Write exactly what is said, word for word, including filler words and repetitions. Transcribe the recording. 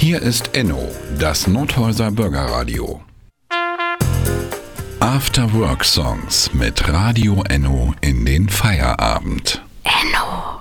Hier ist Enno, das Nothäuser Bürgerradio. After Work Songs mit Radio Enno in den Feierabend. Enno.